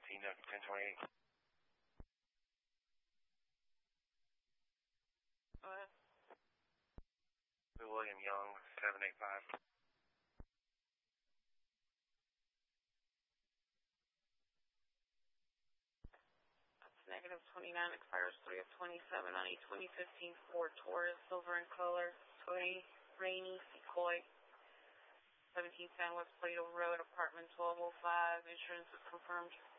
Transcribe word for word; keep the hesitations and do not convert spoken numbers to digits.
Tina ten twenty-eight. Go ahead. William Young, seven eight five. That's negative twenty-nine, expires three of twenty-seven on a twenty fifteen Ford Taurus, silver in color, Toy, Rainy, Sequoia, seventeen San West Plato Road, apartment twelve oh five, insurance is confirmed.